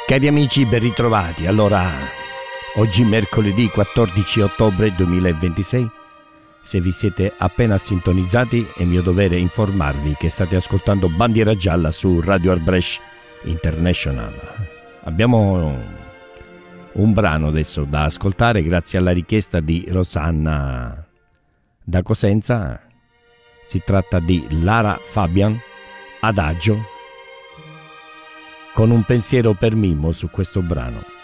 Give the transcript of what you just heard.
Cari amici, ben ritrovati. Allora, oggi mercoledì 14 ottobre 2026, se vi siete appena sintonizzati, è mio dovere informarvi che state ascoltando Bandiera Gialla su Radio Arbresh International. Abbiamo un brano adesso da ascoltare grazie alla richiesta di Rosanna da Cosenza. Si tratta di Lara Fabian, Adagio, con un pensiero per Mimmo su questo brano.